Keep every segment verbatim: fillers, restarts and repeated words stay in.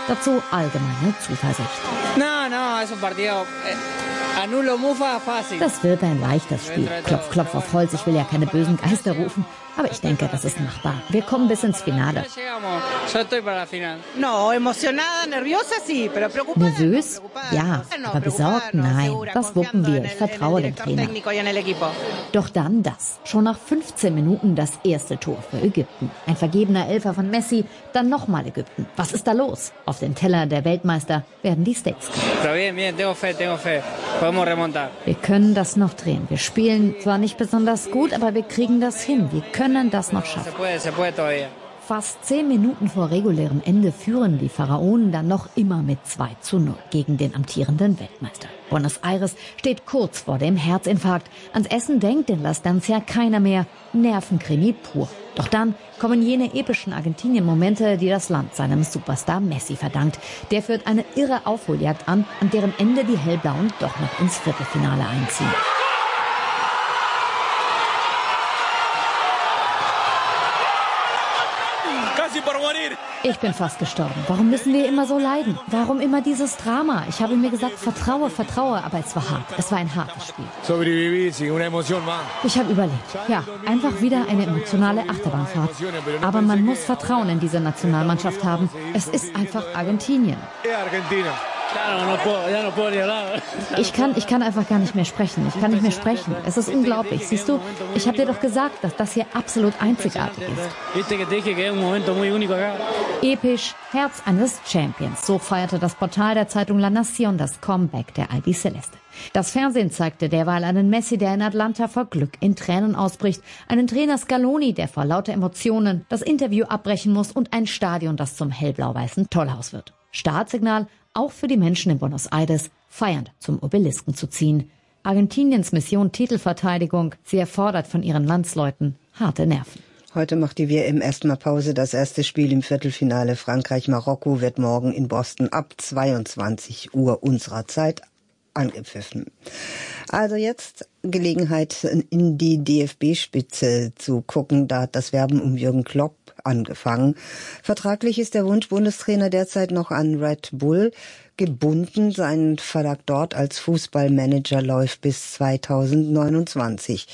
Dazu allgemeine Zuversicht. No, no, es un partido anulo mufa fácil. Das wird ein leichtes Spiel. Klopf, klopf auf Holz, ich will ja keine bösen Geister rufen. Aber ich denke, das ist machbar. Wir kommen bis ins Finale. Nervös? Ja. Aber besorgt? Nein. Das wuppen wir. Ich vertraue dem Trainer. Doch dann das. Schon nach fünfzehn Minuten das erste Tor für Ägypten. Ein vergebener Elfer von Messi, dann nochmal Ägypten. Was ist da los? Auf den Teller der Weltmeister werden die Steaks kommen. Wir können das noch drehen. Wir spielen zwar nicht besonders gut, aber wir kriegen das hin. Wir können das noch schaffen. Fast zehn Minuten vor regulärem Ende führen die Pharaonen dann noch immer mit zwei zu null gegen den amtierenden Weltmeister. Buenos Aires steht kurz vor dem Herzinfarkt. Ans Essen denkt in La Estancia keiner mehr. Nervenkrimi pur. Doch dann kommen jene epischen Argentinien-Momente, die das Land seinem Superstar Messi verdankt. Der führt eine irre Aufholjagd an, an deren Ende die Hellblauen doch noch ins Viertelfinale einziehen. Ich bin fast gestorben. Warum müssen wir immer so leiden? Warum immer dieses Drama? Ich habe mir gesagt, vertraue, vertraue, aber es war hart. Es war ein hartes Spiel. Ich habe überlebt. Ja, einfach wieder eine emotionale Achterbahnfahrt. Aber man muss Vertrauen in diese Nationalmannschaft haben. Es ist einfach Argentinien. Ich kann, ich kann einfach gar nicht mehr sprechen. Ich kann nicht mehr sprechen. Es ist unglaublich. Siehst du, ich habe dir doch gesagt, dass das hier absolut einzigartig ist. Episch, Herz eines Champions. So feierte das Portal der Zeitung La Nación das Comeback der Albiceleste. Das Fernsehen zeigte derweil einen Messi, der in Atlanta vor Glück in Tränen ausbricht, einen Trainer Scaloni, der vor lauter Emotionen das Interview abbrechen muss und ein Stadion, das zum hellblau-weißen Tollhaus wird. Startsignal auch für die Menschen in Buenos Aires, feiernd zum Obelisken zu ziehen. Argentiniens Mission Titelverteidigung, sie erfordert von ihren Landsleuten harte Nerven. Heute macht die W M erstmal Pause. Das erste Spiel im Viertelfinale Frankreich-Marokko wird morgen in Boston ab zweiundzwanzig Uhr unserer Zeit angepfiffen. Also jetzt Gelegenheit, in die D F B-Spitze zu gucken. Da hat das Werben um Jürgen Klopp angefangen. Vertraglich ist der Wunsch-Bundestrainer derzeit noch an Red Bull gebunden. Sein Vertrag dort als Fußballmanager läuft bis zweitausendneunundzwanzig.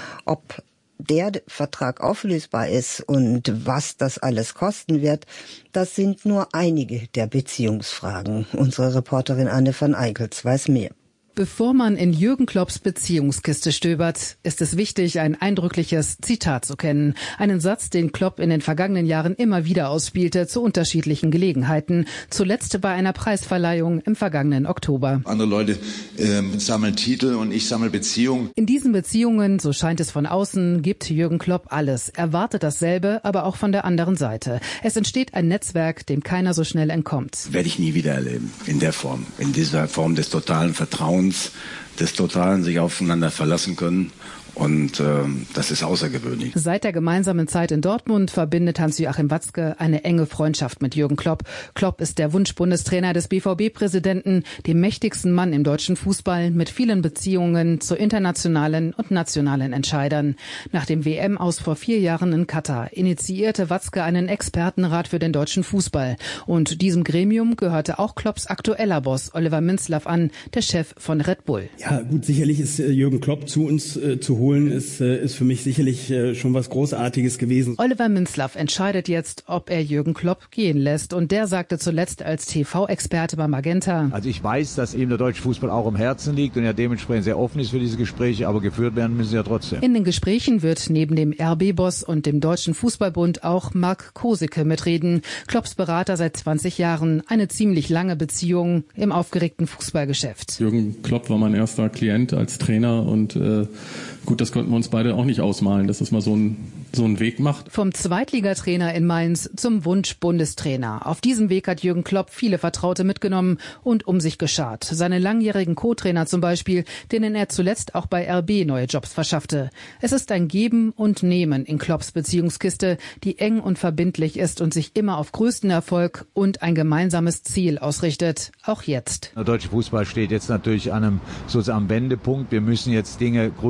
Ob der Vertrag auflösbar ist und was das alles kosten wird, das sind nur einige der Beziehungsfragen. Unsere Reporterin Anne van Eickels weiß mehr. Bevor man in Jürgen Klopps Beziehungskiste stöbert, ist es wichtig, ein eindrückliches Zitat zu kennen. Einen Satz, den Klopp in den vergangenen Jahren immer wieder ausspielte, zu unterschiedlichen Gelegenheiten. Zuletzt bei einer Preisverleihung im vergangenen Oktober. Andere Leute äh, sammeln Titel und ich sammle Beziehungen. In diesen Beziehungen, so scheint es von außen, gibt Jürgen Klopp alles. Er wartet dasselbe, aber auch von der anderen Seite. Es entsteht ein Netzwerk, dem keiner so schnell entkommt. Werde ich nie wieder erleben, in der Form, in dieser Form des totalen Vertrauens, des Totalen sich aufeinander verlassen können. Und äh, das ist außergewöhnlich. Seit der gemeinsamen Zeit in Dortmund verbindet Hans-Joachim Watzke eine enge Freundschaft mit Jürgen Klopp. Klopp ist der Wunschbundestrainer des B V B-Präsidenten, dem mächtigsten Mann im deutschen Fußball, mit vielen Beziehungen zu internationalen und nationalen Entscheidern. Nach dem W M-Aus vor vier Jahren in Katar initiierte Watzke einen Expertenrat für den deutschen Fußball. Und diesem Gremium gehörte auch Klopps aktueller Boss Oliver Minzlaff an, der Chef von Red Bull. Ja gut, sicherlich ist äh, Jürgen Klopp zu uns äh, zu holen. Ist, ist für mich sicherlich schon was Großartiges gewesen. Oliver Minzlaff entscheidet jetzt, ob er Jürgen Klopp gehen lässt. Und der sagte zuletzt als T V-Experte bei Magenta: Also ich weiß, dass ihm der deutsche Fußball auch im Herzen liegt und er dementsprechend sehr offen ist für diese Gespräche, aber geführt werden müssen sie ja trotzdem. In den Gesprächen wird neben dem R B-Boss und dem Deutschen Fußballbund auch Marc Kosicke mitreden. Klopps Berater seit zwanzig Jahren. Eine ziemlich lange Beziehung im aufgeregten Fußballgeschäft. Jürgen Klopp war mein erster Klient als Trainer und äh, gut, das konnten wir uns beide auch nicht ausmalen, dass das mal so ein so einen Weg macht. Vom Zweitligatrainer in Mainz zum Wunsch-Bundestrainer. Auf diesem Weg hat Jürgen Klopp viele Vertraute mitgenommen und um sich geschart. Seine langjährigen Co-Trainer zum Beispiel, denen er zuletzt auch bei R B neue Jobs verschaffte. Es ist ein Geben und Nehmen in Klopps Beziehungskiste, die eng und verbindlich ist und sich immer auf größten Erfolg und ein gemeinsames Ziel ausrichtet. Auch jetzt. Der deutsche Fußball steht jetzt natürlich an einem, sozusagen am Wendepunkt. Wir müssen jetzt Dinge grundlegend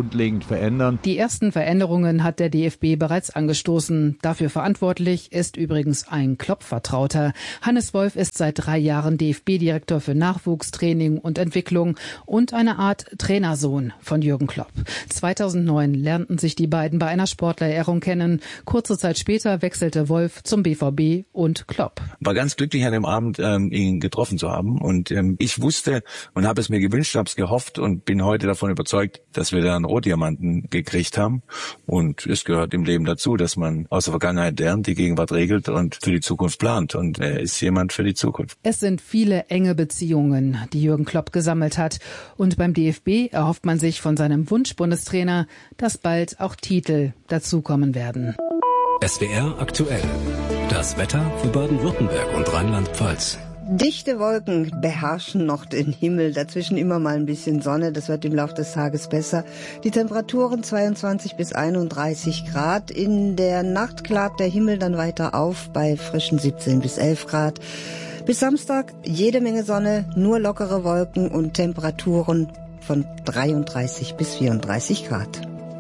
Reglement verändern. Die ersten Veränderungen hat der D F B bereits angestoßen. Dafür verantwortlich ist übrigens ein Klopp-Vertrauter. Hannes Wolf ist seit drei Jahren D F B-Direktor für Nachwuchstraining und Entwicklung und eine Art Trainersohn von Jürgen Klopp. zweitausendneun lernten sich die beiden bei einer Sportlerehrung kennen. Kurze Zeit später wechselte Wolf zum B V B und Klopp. War ganz glücklich an dem Abend, ähm, ihn getroffen zu haben. Und ähm, ich wusste und habe es mir gewünscht, habe es gehofft und bin heute davon überzeugt, dass wir da einen Rohdiamanten gekriegt haben. Und es gehört im Leben dazu, dass man aus der Vergangenheit lernt, die Gegenwart regelt und für die Zukunft plant. Und er ist jemand für die Zukunft. Es sind viele enge Beziehungen, die Jürgen Klopp gesammelt hat. Und beim D F B erhofft man sich von seinem Wunschbundestrainer, dass bald auch Titel dazukommen werden. S W R aktuell. Das Wetter für Baden-Württemberg und Rheinland-Pfalz. Dichte Wolken beherrschen noch den Himmel, dazwischen immer mal ein bisschen Sonne, das wird im Laufe des Tages besser. Die Temperaturen zweiundzwanzig bis einunddreißig Grad, in der Nacht klart der Himmel dann weiter auf bei frischen siebzehn bis elf Grad. Bis Samstag jede Menge Sonne, nur lockere Wolken und Temperaturen von dreiunddreißig bis vierunddreißig Grad.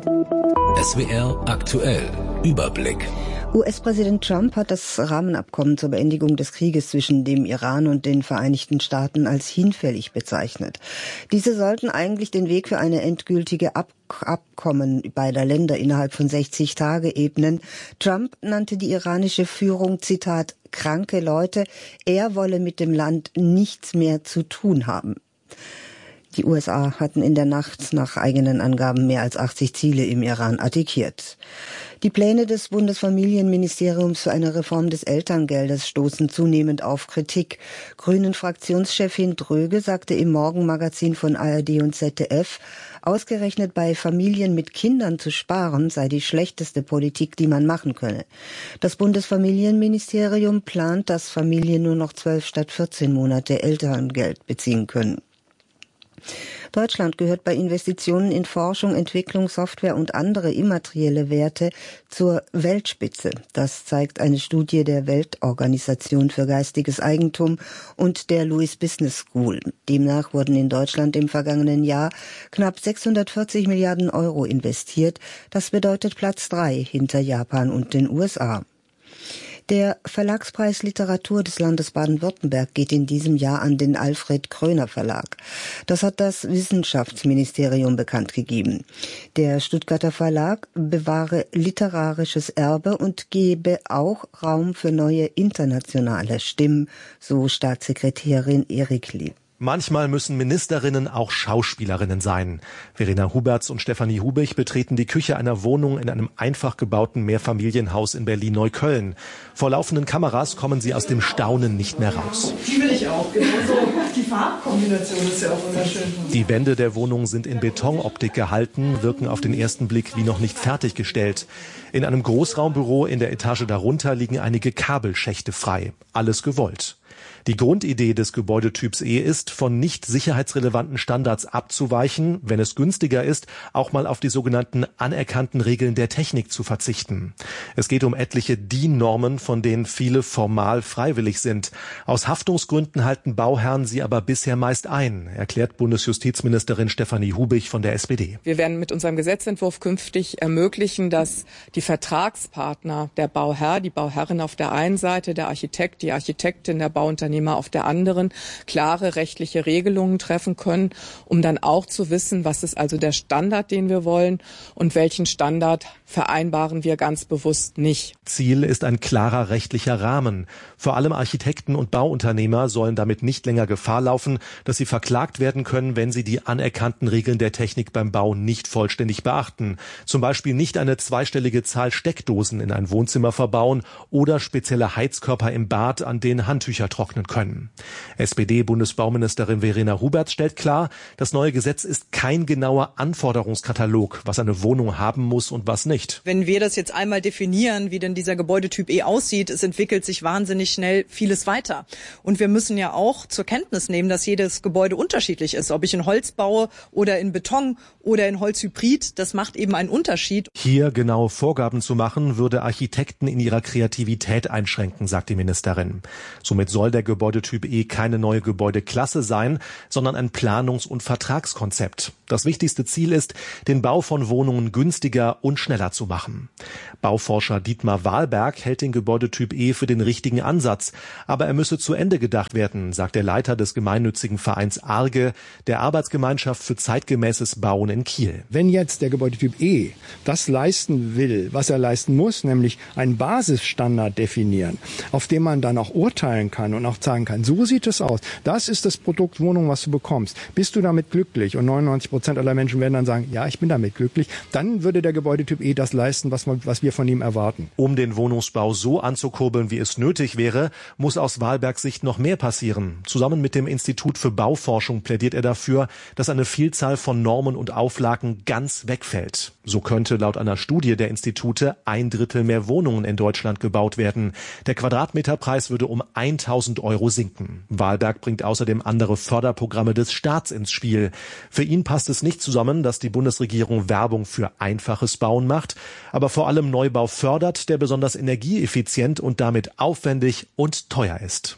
S W R aktuell. Überblick. U S-Präsident Trump hat das Rahmenabkommen zur Beendigung des Krieges zwischen dem Iran und den Vereinigten Staaten als hinfällig bezeichnet. Diese sollten eigentlich den Weg für eine endgültige Ab- Abkommen beider Länder innerhalb von sechzig Tage ebnen. Trump nannte die iranische Führung, Zitat, kranke Leute. Er wolle mit dem Land nichts mehr zu tun haben. Die U S A hatten in der Nacht nach eigenen Angaben mehr als achtzig Ziele im Iran attackiert. Die Pläne des Bundesfamilienministeriums für eine Reform des Elterngeldes stoßen zunehmend auf Kritik. Grünen-Fraktionschefin Dröge sagte im Morgenmagazin von A R D und Z D F, ausgerechnet bei Familien mit Kindern zu sparen, sei die schlechteste Politik, die man machen könne. Das Bundesfamilienministerium plant, dass Familien nur noch zwölf statt vierzehn Monate Elterngeld beziehen können. Deutschland gehört bei Investitionen in Forschung, Entwicklung, Software und andere immaterielle Werte zur Weltspitze. Das zeigt eine Studie der Weltorganisation für geistiges Eigentum und der Louis Business School. Demnach wurden in Deutschland im vergangenen Jahr knapp sechshundertvierzig Milliarden Euro investiert. Das bedeutet Platz drei hinter Japan und den U S A. Der Verlagspreis Literatur des Landes Baden-Württemberg geht in diesem Jahr an den Alfred Kröner Verlag. Das hat das Wissenschaftsministerium bekannt gegeben. Der Stuttgarter Verlag bewahre literarisches Erbe und gebe auch Raum für neue internationale Stimmen, so Staatssekretärin Erik Lieb. Manchmal müssen Ministerinnen auch Schauspielerinnen sein. Verena Huberts und Stefanie Hubich betreten die Küche einer Wohnung in einem einfach gebauten Mehrfamilienhaus in Berlin-Neukölln. Vor laufenden Kameras kommen sie aus dem Staunen nicht mehr raus. Die will ich auch, genauso. Die Farbkombination ist ja auch wunderschön. Die Wände der Wohnung sind in Betonoptik gehalten, wirken auf den ersten Blick wie noch nicht fertiggestellt. In einem Großraumbüro in der Etage darunter liegen einige Kabelschächte frei. Alles gewollt. Die Grundidee des Gebäudetyps E ist, von nicht sicherheitsrelevanten Standards abzuweichen, wenn es günstiger ist, auch mal auf die sogenannten anerkannten Regeln der Technik zu verzichten. Es geht um etliche D I N-Normen, von denen viele formal freiwillig sind. Aus Haftungsgründen halten Bauherren sie aber bisher meist ein, erklärt Bundesjustizministerin Stefanie Hubich von der S P D. Wir werden mit unserem Gesetzentwurf künftig ermöglichen, dass die Vertragspartner, der Bauherr, die Bauherrin auf der einen Seite, der Architekt, die Architektin, der Bauunternehmer auf der anderen klare rechtliche Regelungen treffen können, um dann auch zu wissen, was ist also der Standard, den wir wollen und welchen Standard vereinbaren wir ganz bewusst nicht. Ziel ist ein klarer rechtlicher Rahmen. Vor allem Architekten und Bauunternehmer sollen damit nicht länger Gefahr laufen, dass sie verklagt werden können, wenn sie die anerkannten Regeln der Technik beim Bau nicht vollständig beachten. Zum Beispiel nicht eine zweistellige Zahl Steckdosen in ein Wohnzimmer verbauen oder spezielle Heizkörper im Bad, an denen Handtücher trocknen können. S P D-Bundesbauministerin Verena Huberts stellt klar, das neue Gesetz ist kein genauer Anforderungskatalog, was eine Wohnung haben muss und was nicht. Wenn wir das jetzt einmal definieren, wie denn dieser Gebäudetyp E aussieht, es entwickelt sich wahnsinnig schnell vieles weiter. Und wir müssen ja auch zur Kenntnis nehmen, dass jedes Gebäude unterschiedlich ist. Ob ich in Holz baue oder in Beton oder in Holzhybrid, das macht eben einen Unterschied. Hier genaue Vorgaben zu machen, würde Architekten in ihrer Kreativität einschränken, sagt die Ministerin. Somit soll soll der Gebäudetyp E keine neue Gebäudeklasse sein, sondern ein Planungs- und Vertragskonzept. Das wichtigste Ziel ist, den Bau von Wohnungen günstiger und schneller zu machen. Bauforscher Dietmar Wahlberg hält den Gebäudetyp E für den richtigen Ansatz, aber er müsse zu Ende gedacht werden, sagt der Leiter des gemeinnützigen Vereins Arge, der Arbeitsgemeinschaft für zeitgemäßes Bauen in Kiel. Wenn jetzt der Gebäudetyp E das leisten will, was er leisten muss, nämlich einen Basisstandard definieren, auf dem man dann auch urteilen kann und auch sagen kann, so sieht es aus. Das ist das Produkt Wohnung, was du bekommst. Bist du damit glücklich? Und neunundneunzig Prozent aller Menschen werden dann sagen, ja, ich bin damit glücklich. Dann würde der Gebäudetyp E das leisten, was, man, was wir von ihm erwarten. Um den Wohnungsbau so anzukurbeln, wie es nötig wäre, muss aus Wahlbergs Sicht noch mehr passieren. Zusammen mit dem Institut für Bauforschung plädiert er dafür, dass eine Vielzahl von Normen und Auflagen ganz wegfällt. So könnte laut einer Studie der Institute ein Drittel mehr Wohnungen in Deutschland gebaut werden. Der Quadratmeterpreis würde um tausend Euro sinken. Wahlberg bringt außerdem andere Förderprogramme des Staats ins Spiel. Für ihn passt es nicht zusammen, dass die Bundesregierung Werbung für einfaches Bauen macht, aber vor allem Neubau fördert, der besonders energieeffizient und damit aufwendig und teuer ist.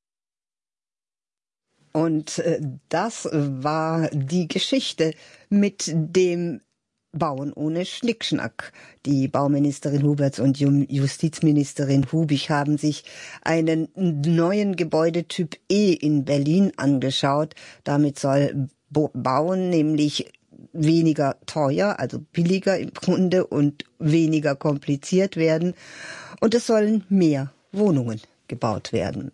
Und das war die Geschichte mit dem Bauen ohne Schnickschnack. Die Bauministerin Huberts und Justizministerin Hubig haben sich einen neuen Gebäudetyp E in Berlin angeschaut. Damit soll Bauen nämlich weniger teuer, also billiger im Grunde und weniger kompliziert werden. Und es sollen mehr Wohnungen gebaut werden.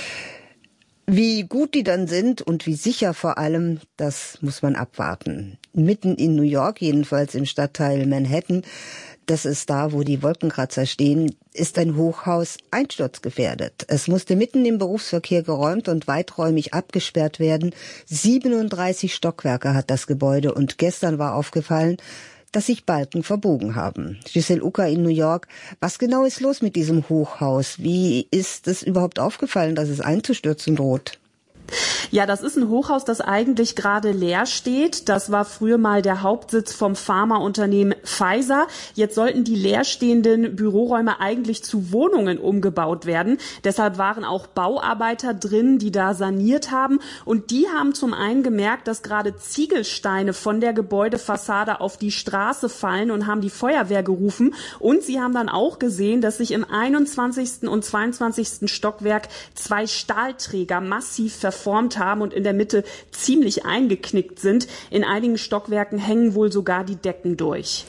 Wie gut die dann sind und wie sicher vor allem, das muss man abwarten. Mitten in New York, jedenfalls im Stadtteil Manhattan, das ist da, wo die Wolkenkratzer stehen, ist ein Hochhaus einsturzgefährdet. Es musste mitten im Berufsverkehr geräumt und weiträumig abgesperrt werden. siebenunddreißig Stockwerke hat das Gebäude und gestern war aufgefallen, dass sich Balken verbogen haben. Giselle Ucker in New York, was genau ist los mit diesem Hochhaus? Wie ist es überhaupt aufgefallen, dass es einzustürzen droht? Ja, das ist ein Hochhaus, das eigentlich gerade leer steht. Das war früher mal der Hauptsitz vom Pharmaunternehmen Pfizer. Jetzt sollten die leerstehenden Büroräume eigentlich zu Wohnungen umgebaut werden. Deshalb waren auch Bauarbeiter drin, die da saniert haben. Und die haben zum einen gemerkt, dass gerade Ziegelsteine von der Gebäudefassade auf die Straße fallen und haben die Feuerwehr gerufen. Und sie haben dann auch gesehen, dass sich im einundzwanzigsten und zweiundzwanzigsten Stockwerk zwei Stahlträger massiv verformt haben und in der Mitte ziemlich eingeknickt sind. In einigen Stockwerken hängen wohl sogar die Decken durch.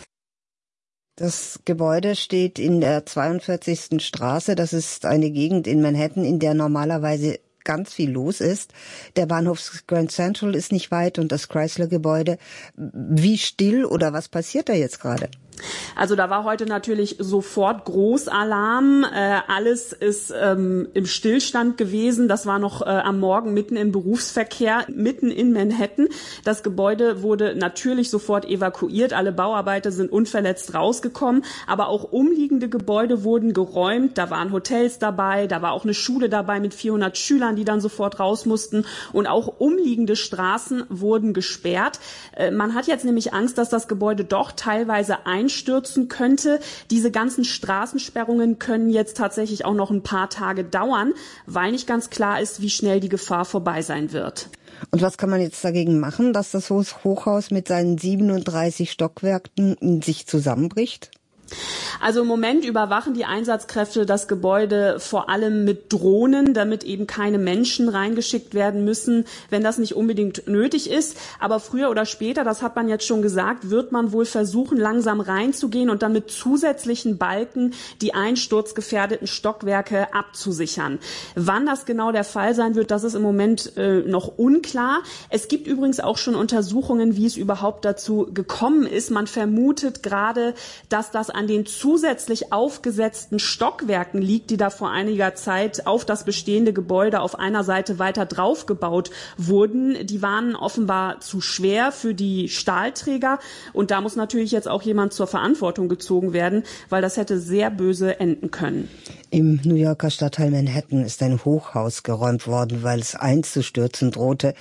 Das Gebäude steht in der zweiundvierzigsten Straße. Das ist eine Gegend in Manhattan, in der normalerweise ganz viel los ist. Der Bahnhof Grand Central ist nicht weit und das Chrysler-Gebäude. Wie still oder was passiert da jetzt gerade? Also da war heute natürlich sofort Großalarm. Äh, alles ist ähm, im Stillstand gewesen. Das war noch äh, am Morgen mitten im Berufsverkehr, mitten in Manhattan. Das Gebäude wurde natürlich sofort evakuiert. Alle Bauarbeiter sind unverletzt rausgekommen. Aber auch umliegende Gebäude wurden geräumt. Da waren Hotels dabei. Da war auch eine Schule dabei mit vierhundert Schülern, die dann sofort raus mussten. Und auch umliegende Straßen wurden gesperrt. Äh, man hat jetzt nämlich Angst, dass das Gebäude doch teilweise einstürzt. stürzen könnte. Diese ganzen Straßensperrungen können jetzt tatsächlich auch noch ein paar Tage dauern, weil nicht ganz klar ist, wie schnell die Gefahr vorbei sein wird. Und was kann man jetzt dagegen machen, dass das Hochhaus mit seinen siebenunddreißig Stockwerken in sich zusammenbricht? Also im Moment überwachen die Einsatzkräfte das Gebäude vor allem mit Drohnen, damit eben keine Menschen reingeschickt werden müssen, wenn das nicht unbedingt nötig ist. Aber früher oder später, das hat man jetzt schon gesagt, wird man wohl versuchen, langsam reinzugehen und dann mit zusätzlichen Balken die einsturzgefährdeten Stockwerke abzusichern. Wann das genau der Fall sein wird, das ist im Moment äh, noch unklar. Es gibt übrigens auch schon Untersuchungen, wie es überhaupt dazu gekommen ist. Man vermutet gerade, dass das an den zusätzlich aufgesetzten Stockwerken liegt, die da vor einiger Zeit auf das bestehende Gebäude auf einer Seite weiter draufgebaut wurden. Die waren offenbar zu schwer für die Stahlträger und da muss natürlich jetzt auch jemand zur Verantwortung gezogen werden, weil das hätte sehr böse enden können. Im New Yorker Stadtteil Manhattan ist ein Hochhaus geräumt worden, weil es einzustürzen drohte.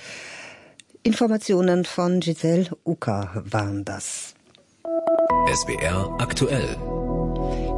Informationen von Giselle Ucker waren das. S W R aktuell.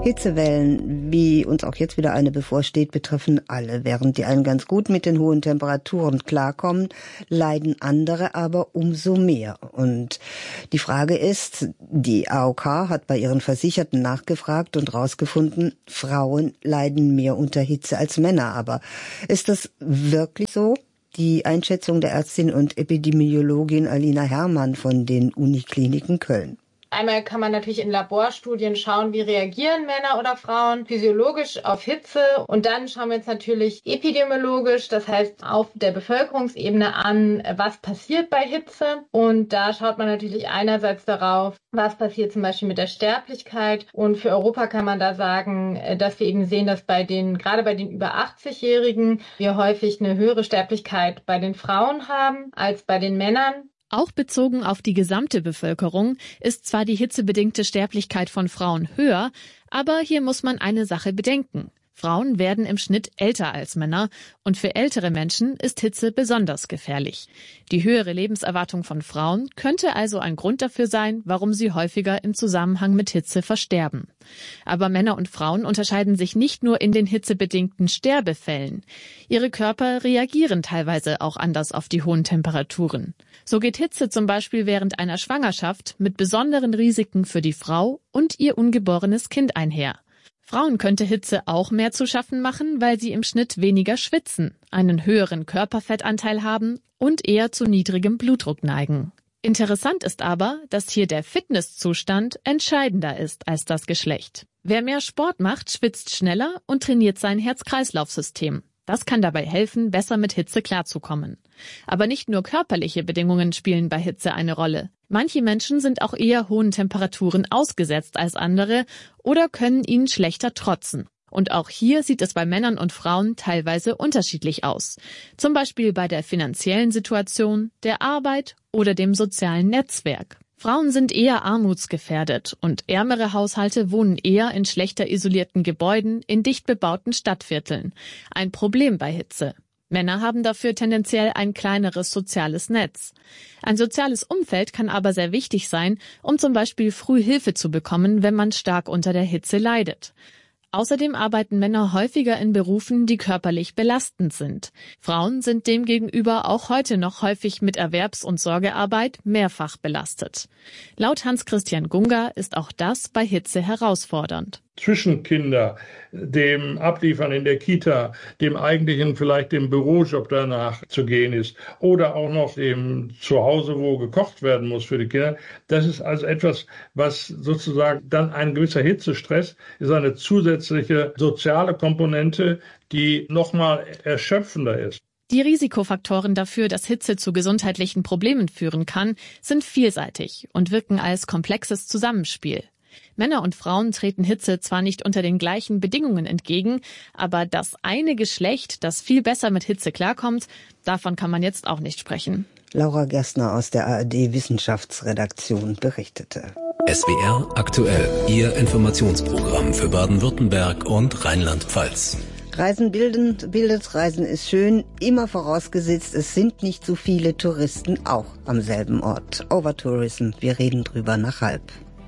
Hitzewellen, wie uns auch jetzt wieder eine bevorsteht, betreffen alle. Während die einen ganz gut mit den hohen Temperaturen klarkommen, leiden andere aber umso mehr. Und die Frage ist, die A O K hat bei ihren Versicherten nachgefragt und herausgefunden, Frauen leiden mehr unter Hitze als Männer. Aber ist das wirklich so? Die Einschätzung der Ärztin und Epidemiologin Alina Herrmann von den Unikliniken Köln. Einmal kann man natürlich in Laborstudien schauen, wie reagieren Männer oder Frauen physiologisch auf Hitze. Und dann schauen wir uns natürlich epidemiologisch, das heißt auf der Bevölkerungsebene an, was passiert bei Hitze. Und da schaut man natürlich einerseits darauf, was passiert zum Beispiel mit der Sterblichkeit. Und für Europa kann man da sagen, dass wir eben sehen, dass bei den, gerade bei den über achtzig-Jährigen, wir häufig eine höhere Sterblichkeit bei den Frauen haben als bei den Männern. Auch bezogen auf die gesamte Bevölkerung ist zwar die hitzebedingte Sterblichkeit von Frauen höher, aber hier muss man eine Sache bedenken. Frauen werden im Schnitt älter als Männer und für ältere Menschen ist Hitze besonders gefährlich. Die höhere Lebenserwartung von Frauen könnte also ein Grund dafür sein, warum sie häufiger im Zusammenhang mit Hitze versterben. Aber Männer und Frauen unterscheiden sich nicht nur in den hitzebedingten Sterbefällen. Ihre Körper reagieren teilweise auch anders auf die hohen Temperaturen. So geht Hitze zum Beispiel während einer Schwangerschaft mit besonderen Risiken für die Frau und ihr ungeborenes Kind einher. Frauen könnte Hitze auch mehr zu schaffen machen, weil sie im Schnitt weniger schwitzen, einen höheren Körperfettanteil haben und eher zu niedrigem Blutdruck neigen. Interessant ist aber, dass hier der Fitnesszustand entscheidender ist als das Geschlecht. Wer mehr Sport macht, schwitzt schneller und trainiert sein Herz-Kreislauf-System. Das kann dabei helfen, besser mit Hitze klarzukommen. Aber nicht nur körperliche Bedingungen spielen bei Hitze eine Rolle. Manche Menschen sind auch eher hohen Temperaturen ausgesetzt als andere oder können ihnen schlechter trotzen. Und auch hier sieht es bei Männern und Frauen teilweise unterschiedlich aus. Zum Beispiel bei der finanziellen Situation, der Arbeit oder dem sozialen Netzwerk. Frauen sind eher armutsgefährdet und ärmere Haushalte wohnen eher in schlechter isolierten Gebäuden in dicht bebauten Stadtvierteln. Ein Problem bei Hitze. Männer haben dafür tendenziell ein kleineres soziales Netz. Ein soziales Umfeld kann aber sehr wichtig sein, um zum Beispiel früh Hilfe zu bekommen, wenn man stark unter der Hitze leidet. Außerdem arbeiten Männer häufiger in Berufen, die körperlich belastend sind. Frauen sind demgegenüber auch heute noch häufig mit Erwerbs- und Sorgearbeit mehrfach belastet. Laut Hans-Christian Gunga ist auch das bei Hitze herausfordernd. Zwischen Kinder, dem Abliefern in der Kita, dem eigentlichen vielleicht dem Bürojob danach zu gehen ist oder auch noch dem Zuhause, wo gekocht werden muss für die Kinder. Das ist also etwas, was sozusagen dann ein gewisser Hitzestress ist, eine zusätzliche soziale Komponente, die nochmal erschöpfender ist. Die Risikofaktoren dafür, dass Hitze zu gesundheitlichen Problemen führen kann, sind vielseitig und wirken als komplexes Zusammenspiel. Männer und Frauen treten Hitze zwar nicht unter den gleichen Bedingungen entgegen, aber das eine Geschlecht, das viel besser mit Hitze klarkommt, davon kann man jetzt auch nicht sprechen. Laura Gerstner aus der A R D-Wissenschaftsredaktion berichtete. S W R aktuell, Ihr Informationsprogramm für Baden-Württemberg und Rheinland-Pfalz. Reisen bilden, bildet, Reisen ist schön, immer vorausgesetzt, es sind nicht so viele Touristen auch am selben Ort. Overtourism, wir reden drüber nach halb.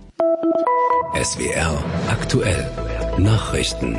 S W R aktuell, Nachrichten.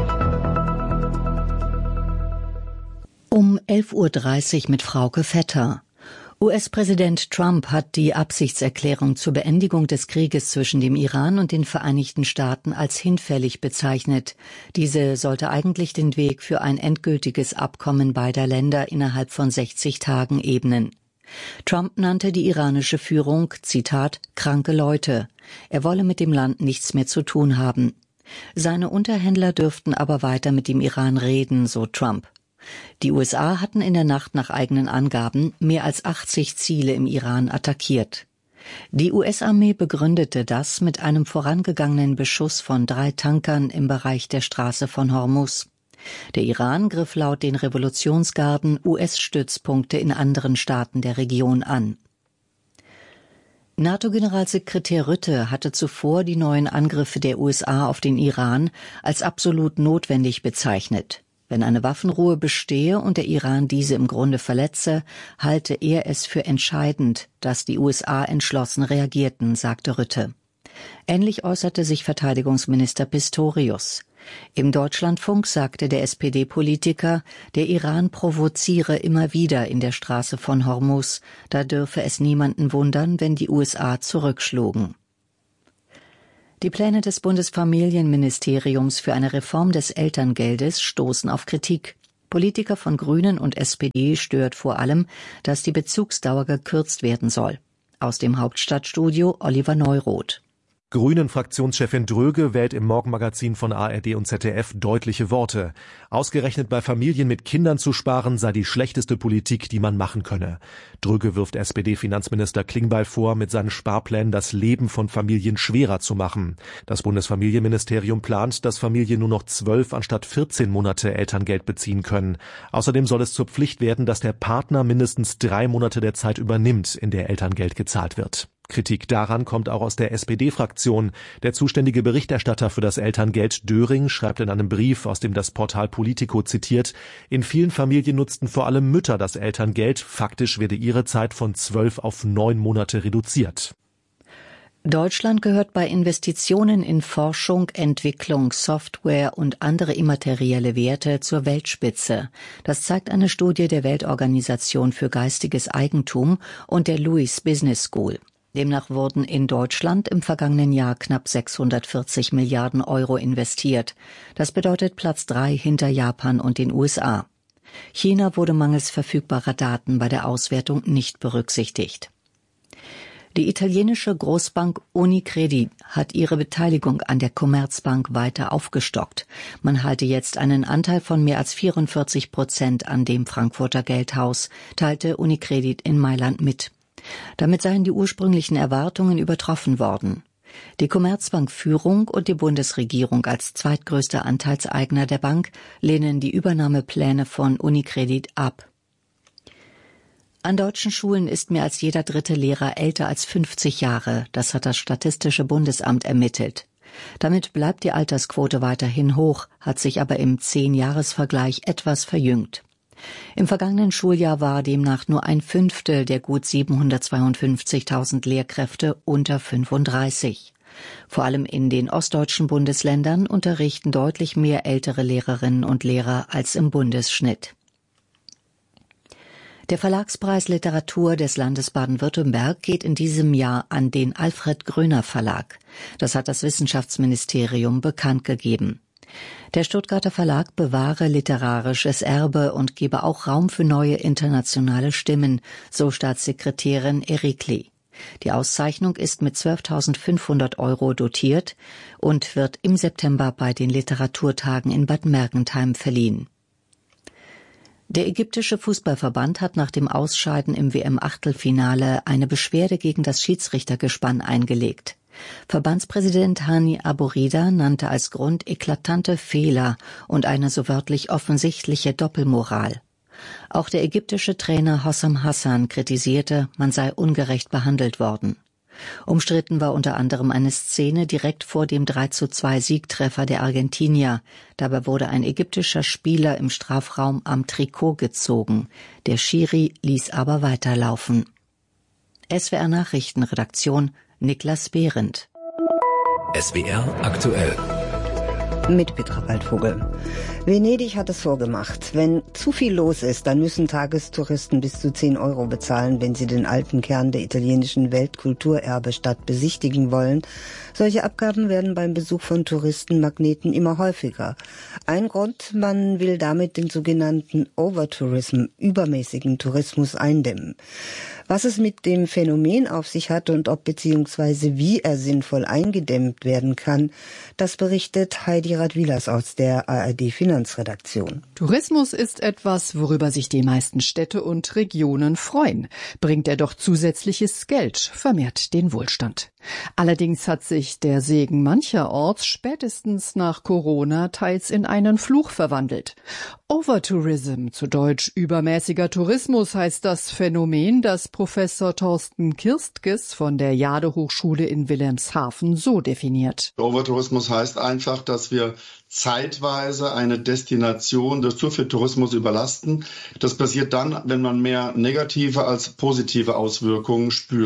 Um elf Uhr dreißig mit Frauke Vetter. U S-Präsident Trump hat die Absichtserklärung zur Beendigung des Krieges zwischen dem Iran und den Vereinigten Staaten als hinfällig bezeichnet. Diese sollte eigentlich den Weg für ein endgültiges Abkommen beider Länder innerhalb von sechzig Tagen ebnen. Trump nannte die iranische Führung, Zitat, kranke Leute. Er wolle mit dem Land nichts mehr zu tun haben. Seine Unterhändler dürften aber weiter mit dem Iran reden, so Trump. Die U S A hatten in der Nacht nach eigenen Angaben mehr als achtzig Ziele im Iran attackiert. Die U S-Armee begründete das mit einem vorangegangenen Beschuss von drei Tankern im Bereich der Straße von Hormuz. Der Iran griff laut den Revolutionsgarden U S-Stützpunkte in anderen Staaten der Region an. NATO-Generalsekretär Rutte hatte zuvor die neuen Angriffe der U S A auf den Iran als absolut notwendig bezeichnet. Wenn eine Waffenruhe bestehe und der Iran diese im Grunde verletze, halte er es für entscheidend, dass die U S A entschlossen reagierten, sagte Rutte. Ähnlich äußerte sich Verteidigungsminister Pistorius. Im Deutschlandfunk sagte der S P D-Politiker, der Iran provoziere immer wieder in der Straße von Hormuz. Da dürfe es niemanden wundern, wenn die U S A zurückschlugen. Die Pläne des Bundesfamilienministeriums für eine Reform des Elterngeldes stoßen auf Kritik. Politiker von Grünen und S P D stört vor allem, dass die Bezugsdauer gekürzt werden soll. Aus dem Hauptstadtstudio Oliver Neuroth. Grünen-Fraktionschefin Dröge wählt im Morgenmagazin von A R D und Z D F deutliche Worte. Ausgerechnet bei Familien mit Kindern zu sparen, sei die schlechteste Politik, die man machen könne. Dröge wirft S P D-Finanzminister Klingbeil vor, mit seinen Sparplänen das Leben von Familien schwerer zu machen. Das Bundesfamilienministerium plant, dass Familien nur noch zwölf anstatt vierzehn Monate Elterngeld beziehen können. Außerdem soll es zur Pflicht werden, dass der Partner mindestens drei Monate der Zeit übernimmt, in der Elterngeld gezahlt wird. Kritik daran kommt auch aus der S P D-Fraktion. Der zuständige Berichterstatter für das Elterngeld, Döring, schreibt in einem Brief, aus dem das Portal Politico zitiert, in vielen Familien nutzten vor allem Mütter das Elterngeld. Faktisch werde ihre Zeit von zwölf auf neun Monate reduziert. Deutschland gehört bei Investitionen in Forschung, Entwicklung, Software und andere immaterielle Werte zur Weltspitze. Das zeigt eine Studie der Weltorganisation für geistiges Eigentum und der Lewis Business School. Demnach wurden in Deutschland im vergangenen Jahr knapp sechshundertvierzig Milliarden Euro investiert. Das bedeutet Platz drei hinter Japan und den U S A. China wurde mangels verfügbarer Daten bei der Auswertung nicht berücksichtigt. Die italienische Großbank Unicredit hat ihre Beteiligung an der Commerzbank weiter aufgestockt. Man halte jetzt einen Anteil von mehr als vierundvierzig Prozent an dem Frankfurter Geldhaus, teilte Unicredit in Mailand mit. Damit seien die ursprünglichen Erwartungen übertroffen worden. Die Commerzbank-Führung und die Bundesregierung als zweitgrößter Anteilseigner der Bank lehnen die Übernahmepläne von Unicredit ab. An deutschen Schulen ist mehr als jeder dritte Lehrer älter als fünfzig Jahre. Das hat das Statistische Bundesamt ermittelt. Damit bleibt die Altersquote weiterhin hoch, hat sich aber im Zehn-Jahres-Vergleich etwas verjüngt. Im vergangenen Schuljahr war demnach nur ein Fünftel der gut siebenhundertzweiundfünfzigtausend Lehrkräfte unter fünfunddreißig. Vor allem in den ostdeutschen Bundesländern unterrichten deutlich mehr ältere Lehrerinnen und Lehrer als im Bundesschnitt. Der Verlagspreis Literatur des Landes Baden-Württemberg geht in diesem Jahr an den Alfred Gröner Verlag. Das hat das Wissenschaftsministerium bekannt gegeben. Der Stuttgarter Verlag bewahre literarisches Erbe und gebe auch Raum für neue internationale Stimmen, so Staatssekretärin Erikli. Die Auszeichnung ist mit zwölftausendfünfhundert Euro dotiert und wird im September bei den Literaturtagen in Bad Mergentheim verliehen. Der ägyptische Fußballverband hat nach dem Ausscheiden im W M-Achtelfinale eine Beschwerde gegen das Schiedsrichtergespann eingelegt. Verbandspräsident Hani Abu-Rida nannte als Grund eklatante Fehler und eine so wörtlich offensichtliche Doppelmoral. Auch der ägyptische Trainer Hossam Hassan kritisierte, man sei ungerecht behandelt worden. Umstritten war unter anderem eine Szene direkt vor dem drei zu zwei Siegtreffer der Argentinier. Dabei wurde ein ägyptischer Spieler im Strafraum am Trikot gezogen. Der Schiri ließ aber weiterlaufen. S W R Nachrichtenredaktion Niklas Behrendt. S W R aktuell. Mit Petra Waldvogel. Venedig hat es vorgemacht. Wenn zu viel los ist, dann müssen Tagestouristen bis zu zehn Euro bezahlen, wenn sie den alten Kern der italienischen Weltkulturerbestadt besichtigen wollen. Solche Abgaben werden beim Besuch von Touristenmagneten immer häufiger. Ein Grund, man will damit den sogenannten Overtourism, übermäßigen Tourismus eindämmen. Was es mit dem Phänomen auf sich hat und ob bzw. wie er sinnvoll eingedämmt werden kann, das berichtet Heidi Radwilas aus der A R D-Finanzredaktion. Tourismus ist etwas, worüber sich die meisten Städte und Regionen freuen. Bringt er doch zusätzliches Geld, vermehrt den Wohlstand. Allerdings hat sich der Segen mancherorts spätestens nach Corona teils in einen Fluch verwandelt. Overtourism, zu Deutsch übermäßiger Tourismus, heißt das Phänomen, das Professor Thorsten Kirstges von der Jade-Hochschule in Wilhelmshaven so definiert. Overtourismus heißt einfach, dass wir zeitweise eine Destination durch zu viel Tourismus überlasten. Das passiert dann, wenn man mehr negative als positive Auswirkungen spürt.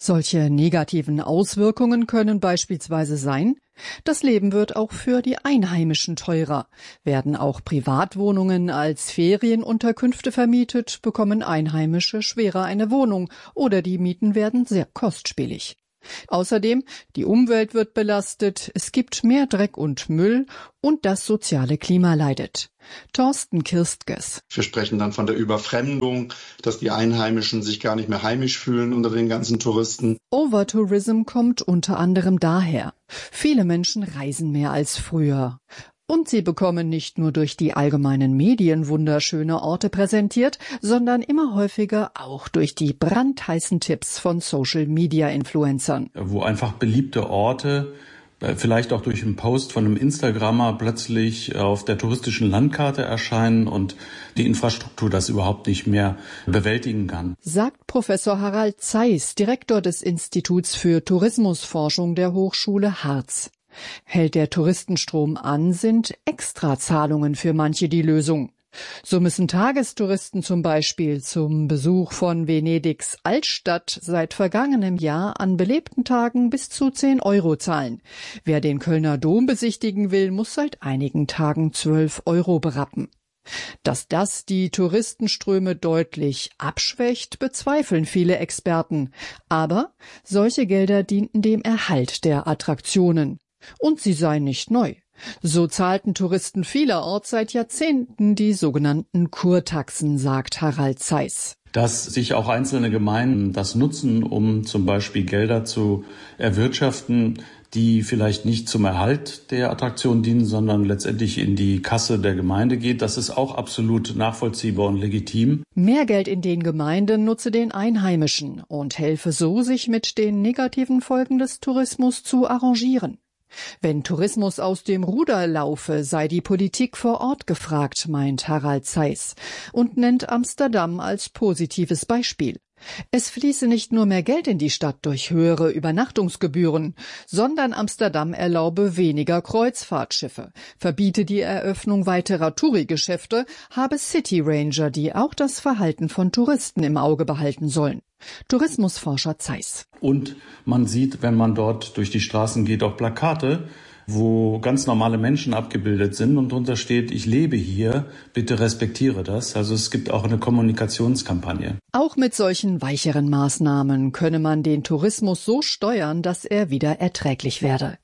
Solche negativen Auswirkungen können beispielsweise sein: Das Leben wird auch für die Einheimischen teurer. Werden auch Privatwohnungen als Ferienunterkünfte vermietet, bekommen Einheimische schwerer eine Wohnung oder die Mieten werden sehr kostspielig. Außerdem, die Umwelt wird belastet, es gibt mehr Dreck und Müll und das soziale Klima leidet. Thorsten Kirstges. Wir sprechen dann von der Überfremdung, dass die Einheimischen sich gar nicht mehr heimisch fühlen unter den ganzen Touristen. Overtourism kommt unter anderem daher: Viele Menschen reisen mehr als früher. Und sie bekommen nicht nur durch die allgemeinen Medien wunderschöne Orte präsentiert, sondern immer häufiger auch durch die brandheißen Tipps von Social-Media-Influencern. Wo einfach beliebte Orte, vielleicht auch durch einen Post von einem Instagrammer, plötzlich auf der touristischen Landkarte erscheinen und die Infrastruktur das überhaupt nicht mehr bewältigen kann. Sagt Professor Harald Zeiss, Direktor des Instituts für Tourismusforschung der Hochschule Harz. Hält der Touristenstrom an, sind Extrazahlungen für manche die Lösung. So müssen Tagestouristen zum Beispiel zum Besuch von Venedigs Altstadt seit vergangenem Jahr an belebten Tagen bis zu zehn Euro zahlen. Wer den Kölner Dom besichtigen will, muss seit einigen Tagen zwölf Euro berappen. Dass das die Touristenströme deutlich abschwächt, bezweifeln viele Experten. Aber solche Gelder dienten dem Erhalt der Attraktionen. Und sie seien nicht neu. So zahlten Touristen vielerorts seit Jahrzehnten die sogenannten Kurtaxen, sagt Harald Zeiss. Dass sich auch einzelne Gemeinden das nutzen, um zum Beispiel Gelder zu erwirtschaften, die vielleicht nicht zum Erhalt der Attraktion dienen, sondern letztendlich in die Kasse der Gemeinde geht, das ist auch absolut nachvollziehbar und legitim. Mehr Geld in den Gemeinden nutze den Einheimischen und helfe so, sich mit den negativen Folgen des Tourismus zu arrangieren. Wenn Tourismus aus dem Ruder laufe, sei die Politik vor Ort gefragt, meint Harald Zeiss und nennt Amsterdam als positives Beispiel. Es fließe nicht nur mehr Geld in die Stadt durch höhere Übernachtungsgebühren, sondern Amsterdam erlaube weniger Kreuzfahrtschiffe, verbiete die Eröffnung weiterer Touri-Geschäfte, habe City Ranger, die auch das Verhalten von Touristen im Auge behalten sollen. Tourismusforscher Zeiss. Und man sieht, wenn man dort durch die Straßen geht, auch Plakate, wo ganz normale Menschen abgebildet sind und drunter steht: Ich lebe hier, bitte respektiere das. Also es gibt auch eine Kommunikationskampagne. Auch mit solchen weicheren Maßnahmen könne man den Tourismus so steuern, dass er wieder erträglich werde.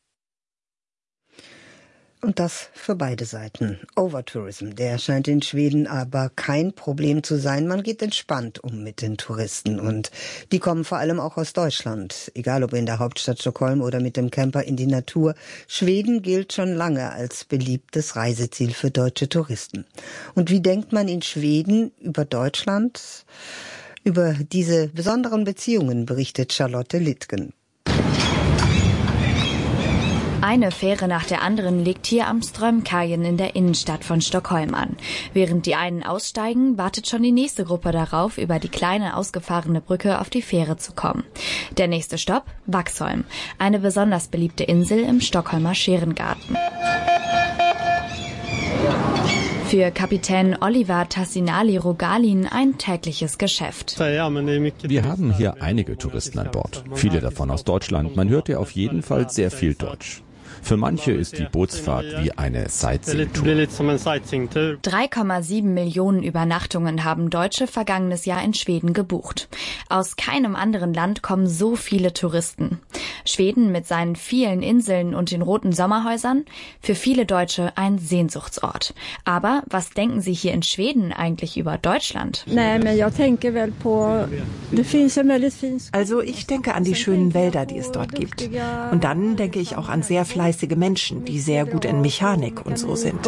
Und das für beide Seiten. Overtourism, der scheint in Schweden aber kein Problem zu sein. Man geht entspannt um mit den Touristen und die kommen vor allem auch aus Deutschland. Egal ob in der Hauptstadt Stockholm oder mit dem Camper in die Natur. Schweden gilt schon lange als beliebtes Reiseziel für deutsche Touristen. Und wie denkt man in Schweden über Deutschland? Über diese besonderen Beziehungen berichtet Charlotte Littgen. Eine Fähre nach der anderen legt hier am Strömkajen in der Innenstadt von Stockholm an. Während die einen aussteigen, wartet schon die nächste Gruppe darauf, über die kleine ausgefahrene Brücke auf die Fähre zu kommen. Der nächste Stopp: Vaxholm, eine besonders beliebte Insel im Stockholmer Scherengarten. Für Kapitän Oliver Tassinali-Rogalin ein tägliches Geschäft. Wir haben hier einige Touristen an Bord, viele davon aus Deutschland. Man hört ja auf jeden Fall sehr viel Deutsch. Für manche ist die Bootsfahrt wie eine Sightseeing-Tour. drei Komma sieben Millionen Übernachtungen haben Deutsche vergangenes Jahr in Schweden gebucht. Aus keinem anderen Land kommen so viele Touristen. Schweden mit seinen vielen Inseln und den roten Sommerhäusern, für viele Deutsche ein Sehnsuchtsort. Aber was denken Sie hier in Schweden eigentlich über Deutschland? Also ich denke an die schönen Wälder, die es dort gibt. Und dann denke ich auch an sehr fleißige Menschen, die sehr gut in Mechanik und so sind.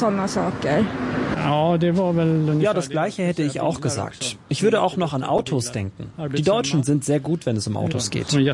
Ja, das Gleiche hätte ich auch gesagt. Ich würde auch noch an Autos denken. Die Deutschen sind sehr gut, wenn es um Autos geht. Also,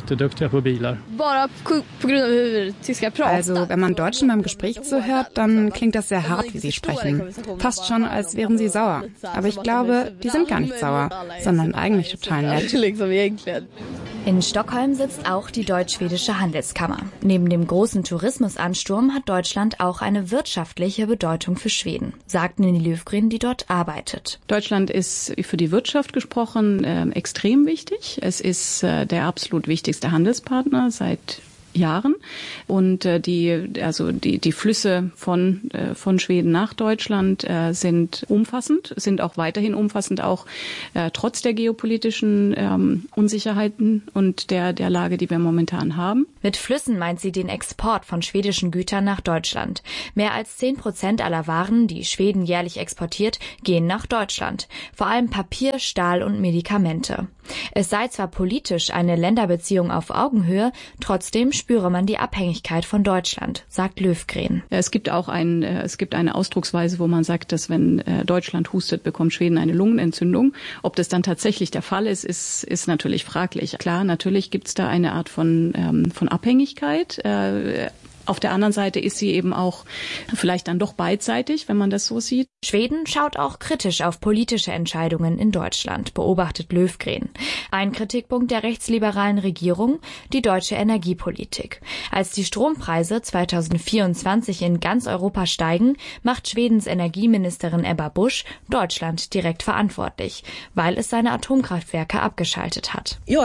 wenn man Deutschen beim Gespräch zuhört, dann klingt das sehr hart, wie sie sprechen. Fast schon, als wären sie sauer. Aber ich glaube, die sind gar nicht sauer, sondern eigentlich total nett. In Stockholm sitzt auch die deutsch-schwedische Handelskammer. Neben dem großen Tourismusansturm hat Deutschland auch eine wirtschaftliche Bedeutung für Schweden, sagt Nini Löfgren, die dort arbeitet. Deutschland ist für die Wirtschaft gesprochen äh, extrem wichtig. Es ist äh, der absolut wichtigste Handelspartner seit Jahren und äh, die also die die Flüsse von äh, von Schweden nach Deutschland äh, sind umfassend, sind auch weiterhin umfassend, auch äh, trotz der geopolitischen ähm, Unsicherheiten und der der Lage, die wir momentan haben. Mit Flüssen meint sie den Export von schwedischen Gütern nach Deutschland. Mehr als zehn Prozent aller Waren, die Schweden jährlich exportiert, gehen nach Deutschland. Vor allem Papier, Stahl und Medikamente. Es sei zwar politisch eine Länderbeziehung auf Augenhöhe, trotzdem spüre man die Abhängigkeit von Deutschland, sagt Löfgren. Es gibt auch ein, es gibt eine Ausdrucksweise, wo man sagt, dass wenn Deutschland hustet, bekommt Schweden eine Lungenentzündung. Ob das dann tatsächlich der Fall ist, ist, ist natürlich fraglich. Klar, natürlich gibt es da eine Art von, von Abhängigkeit. Auf der anderen Seite ist sie eben auch vielleicht dann doch beidseitig, wenn man das so sieht. Schweden schaut auch kritisch auf politische Entscheidungen in Deutschland, beobachtet Löfgren. Ein Kritikpunkt der rechtsliberalen Regierung, die deutsche Energiepolitik. Als die Strompreise zweitausendvierundzwanzig in ganz Europa steigen, macht Schwedens Energieministerin Ebba Busch Deutschland direkt verantwortlich, weil es seine Atomkraftwerke abgeschaltet hat. Ich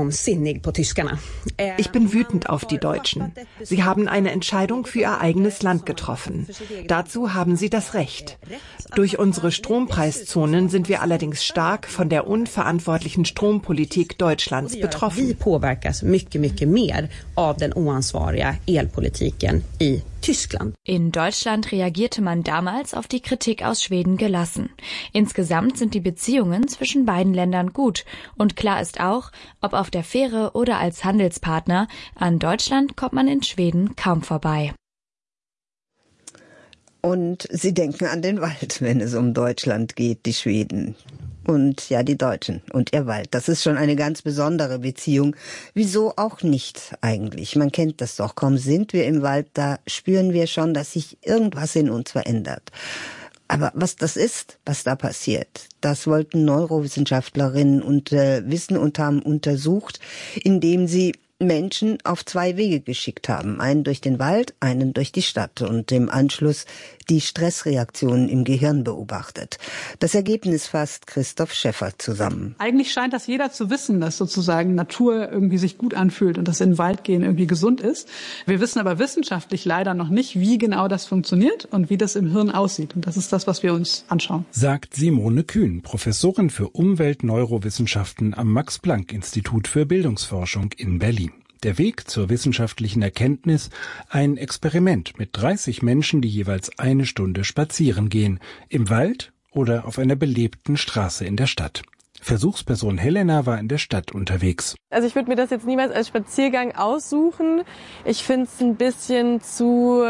bin wütend auf die Deutschen. Sie haben eine Entscheidung für ihr eigenes Land getroffen. Dazu haben sie das Recht. Durch unsere Strompreiszonen sind wir allerdings stark von der unverantwortlichen Strompolitik Deutschlands betroffen. Vi påverkas mycket, mycket mer av den oansvariga elpolitiken i Tyskland. In Deutschland reagierte man damals auf die Kritik aus Schweden gelassen. Insgesamt sind die Beziehungen zwischen beiden Ländern gut. Und klar ist auch, ob auf der Fähre oder als Handelspartner, an Deutschland kommt man in Schweden kaum vorbei. Und sie denken an den Wald, wenn es um Deutschland geht, die Schweden. Und ja, die Deutschen und ihr Wald. Das ist schon eine ganz besondere Beziehung. Wieso auch nicht eigentlich? Man kennt das doch. Kaum sind wir im Wald, da spüren wir schon, dass sich irgendwas in uns verändert. Aber was das ist, was da passiert, das wollten Neurowissenschaftlerinnen und äh, wissen und haben untersucht, indem sie Menschen auf zwei Wege geschickt haben. Einen durch den Wald, einen durch die Stadt und im Anschluss die Stressreaktionen im Gehirn beobachtet. Das Ergebnis fasst Christoph Schäffer zusammen. Eigentlich scheint das jeder zu wissen, dass sozusagen Natur irgendwie sich gut anfühlt und dass in den Wald gehen irgendwie gesund ist. Wir wissen aber wissenschaftlich leider noch nicht, wie genau das funktioniert und wie das im Hirn aussieht. Und das ist das, was wir uns anschauen. Sagt Simone Kühn, Professorin für Umweltneurowissenschaften am Max-Planck-Institut für Bildungsforschung in Berlin. Der Weg zur wissenschaftlichen Erkenntnis, ein Experiment mit dreißig Menschen, die jeweils eine Stunde spazieren gehen, im Wald oder auf einer belebten Straße in der Stadt. Versuchsperson Helena war in der Stadt unterwegs. Also ich würde mir das jetzt niemals als Spaziergang aussuchen. Ich finde es ein bisschen zu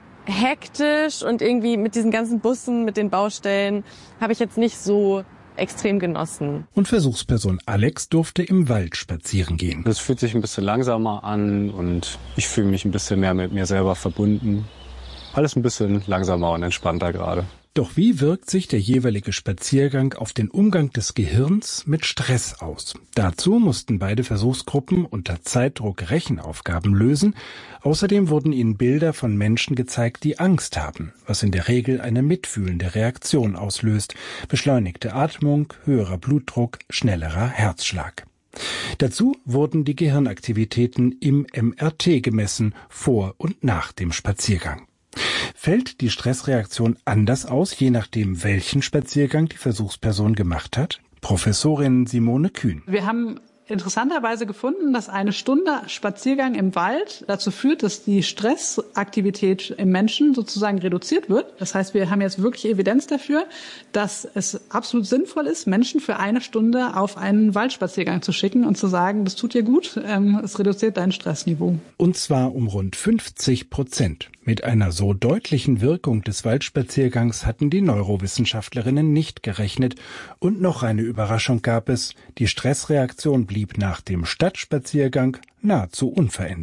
hektisch und irgendwie mit diesen ganzen Bussen, mit den Baustellen, habe ich jetzt nicht so extrem genossen. Und Versuchsperson Alex durfte im Wald spazieren gehen. Es fühlt sich ein bisschen langsamer an und ich fühle mich ein bisschen mehr mit mir selber verbunden. Alles ein bisschen langsamer und entspannter gerade. Doch wie wirkt sich der jeweilige Spaziergang auf den Umgang des Gehirns mit Stress aus? Dazu mussten beide Versuchsgruppen unter Zeitdruck Rechenaufgaben lösen. Außerdem wurden ihnen Bilder von Menschen gezeigt, die Angst haben, was in der Regel eine mitfühlende Reaktion auslöst. Beschleunigte Atmung, höherer Blutdruck, schnellerer Herzschlag. Dazu wurden die Gehirnaktivitäten im M R T gemessen, vor und nach dem Spaziergang. Fällt die Stressreaktion anders aus, je nachdem, welchen Spaziergang die Versuchsperson gemacht hat? Professorin Simone Kühn. Wir haben interessanterweise gefunden, dass eine Stunde Spaziergang im Wald dazu führt, dass die Stressaktivität im Menschen sozusagen reduziert wird. Das heißt, wir haben jetzt wirklich Evidenz dafür, dass es absolut sinnvoll ist, Menschen für eine Stunde auf einen Waldspaziergang zu schicken und zu sagen, das tut dir gut, ähm, es reduziert dein Stressniveau. Und zwar um rund fünfzig Prozent. Mit einer so deutlichen Wirkung des Waldspaziergangs hatten die Neurowissenschaftlerinnen nicht gerechnet. Und noch eine Überraschung gab es. Die Stressreaktion blieb nach dem Stadtspaziergang nahezu unverändert.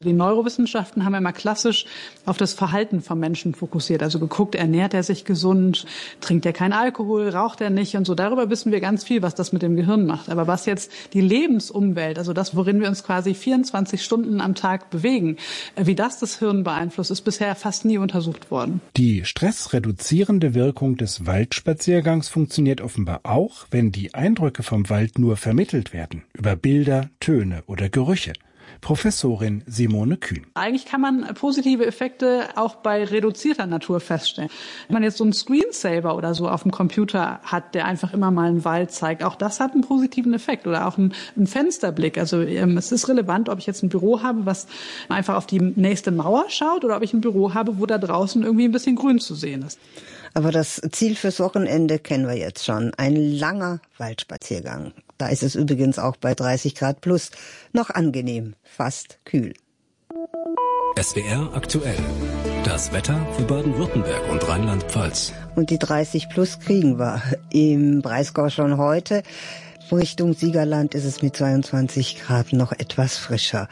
Die Neurowissenschaften haben ja immer klassisch auf das Verhalten vom Menschen fokussiert. Also geguckt, ernährt er sich gesund, trinkt er keinen Alkohol, raucht er nicht und so. Darüber wissen wir ganz viel, was das mit dem Gehirn macht. Aber was jetzt die Lebensumwelt, also das, worin wir uns quasi vierundzwanzig Stunden am Tag bewegen, wie das das Hirn beeinflusst, ist bisher fast nie untersucht worden. Die stressreduzierende Wirkung des Waldspaziergangs funktioniert offenbar auch, wenn die Eindrücke vom Wald nur vermittelt werden, über Bilder, Töne oder Gerüche. Professorin Simone Kühn. Eigentlich kann man positive Effekte auch bei reduzierter Natur feststellen. Wenn man jetzt so einen Screensaver oder so auf dem Computer hat, der einfach immer mal einen Wald zeigt, auch das hat einen positiven Effekt. Oder auch einen, einen Fensterblick. Also ähm, es ist relevant, ob ich jetzt ein Büro habe, was einfach auf die nächste Mauer schaut, oder ob ich ein Büro habe, wo da draußen irgendwie ein bisschen Grün zu sehen ist. Aber das Ziel fürs Wochenende kennen wir jetzt schon. Ein langer Waldspaziergang. Da ist es übrigens auch bei dreißig Grad plus noch angenehm, fast kühl. S W R aktuell. Das Wetter für Baden-Württemberg und Rheinland-Pfalz. Und die dreißig plus kriegen wir im Breisgau schon heute. Richtung Siegerland ist es mit zweiundzwanzig Grad noch etwas frischer.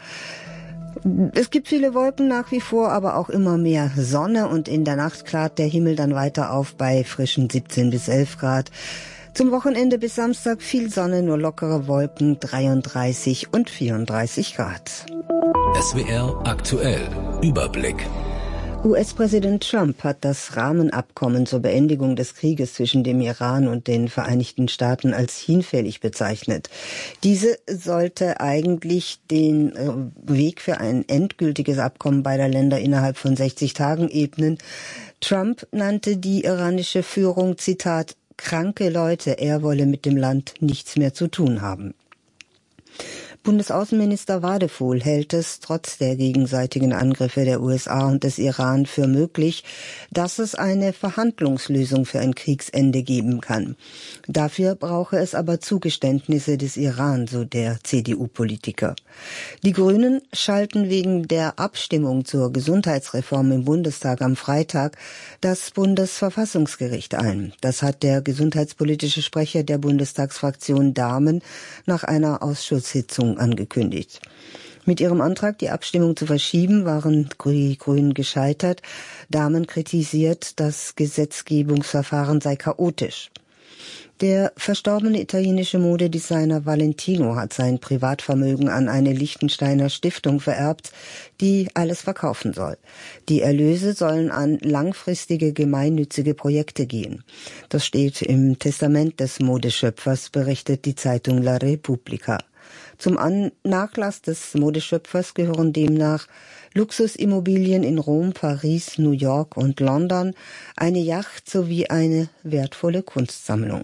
Es gibt viele Wolken nach wie vor, aber auch immer mehr Sonne, und in der Nacht klart der Himmel dann weiter auf bei frischen siebzehn bis elf Grad. Zum Wochenende bis Samstag viel Sonne, nur lockere Wolken, dreiunddreißig und vierunddreißig Grad. S W R aktuell. Überblick. U S-Präsident Trump hat das Rahmenabkommen zur Beendigung des Krieges zwischen dem Iran und den Vereinigten Staaten als hinfällig bezeichnet. Diese sollte eigentlich den Weg für ein endgültiges Abkommen beider Länder innerhalb von sechzig Tagen ebnen. Trump nannte die iranische Führung, Zitat, kranke Leute, er wolle mit dem Land nichts mehr zu tun haben. Bundesaußenminister Wadefuhl hält es trotz der gegenseitigen Angriffe der U S A und des Iran für möglich, dass es eine Verhandlungslösung für ein Kriegsende geben kann. Dafür brauche es aber Zugeständnisse des Iran, so der C D U-Politiker. Die Grünen schalten wegen der Abstimmung zur Gesundheitsreform im Bundestag am Freitag das Bundesverfassungsgericht ein. Das hat der gesundheitspolitische Sprecher der Bundestagsfraktion Dahmen nach einer Ausschusssitzung angekündigt. Mit ihrem Antrag, die Abstimmung zu verschieben, waren die Grünen gescheitert. Dahmen kritisiert, das Gesetzgebungsverfahren sei chaotisch. Der verstorbene italienische Modedesigner Valentino hat sein Privatvermögen an eine Liechtensteiner Stiftung vererbt, die alles verkaufen soll. Die Erlöse sollen an langfristige gemeinnützige Projekte gehen. Das steht im Testament des Modeschöpfers, berichtet die Zeitung La Repubblica. Zum An- Nachlass des Modeschöpfers gehören demnach Luxusimmobilien in Rom, Paris, New York und London, eine Yacht sowie eine wertvolle Kunstsammlung.